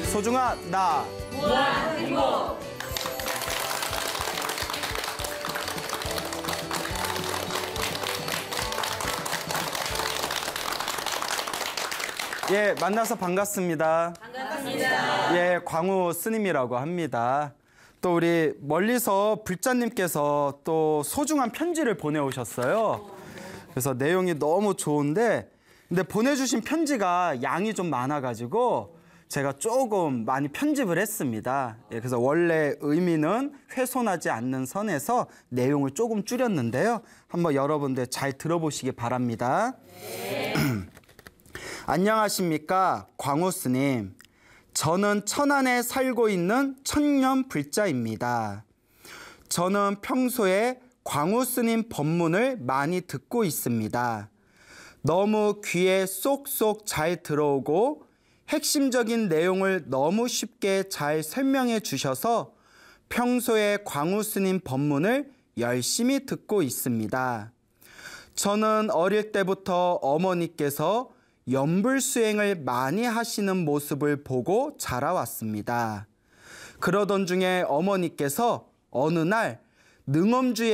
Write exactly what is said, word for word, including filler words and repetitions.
소중한 나 무한 행복. 예, 만나서 반갑습니다. 반갑습니다. 예, 광우 스님이라고 합니다. 또 우리 멀리서 불자님께서 또 소중한 편지를 보내오셨어요. 그래서 내용이 너무 좋은데, 근데 보내주신 편지가 양이 좀 많아가지고 제가 조금 많이 편집을 했습니다. 예, 그래서 원래 의미는 훼손하지 않는 선에서 내용을 조금 줄였는데요. 한번 여러분들 잘 들어보시기 바랍니다. 네. 안녕하십니까, 광우 스님. 저는 천안에 살고 있는 천년 불자입니다. 저는 평소에 광우 스님 법문을 많이 듣고 있습니다. 너무 귀에 쏙쏙 잘 들어오고 핵심적인 내용을 너무 쉽게 잘 설명해 주셔서 평소에 광우 스님 법문을 열심히 듣고 있습니다. 저는 어릴 때부터 어머니께서 연불수행을 많이 하시는 모습을 보고 자라왔습니다. 그러던 중에 어머니께서 어느 날 능엄주에